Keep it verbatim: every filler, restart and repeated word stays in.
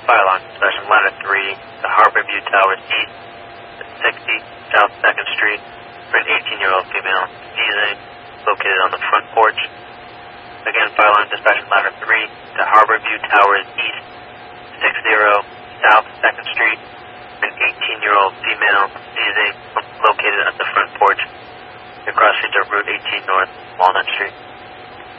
Fire line session ladder three, the Harbor View Towers East, at sixty South second Street, for an eighteen-year-old female sneezing, located on the front porch. Again, fire line dispatch ladder three, to Harbor View Towers East, sixty South second Street, for an eighteen-year-old female sneezing, located at the front porch, across street to Route eighteen North, Walnut Street.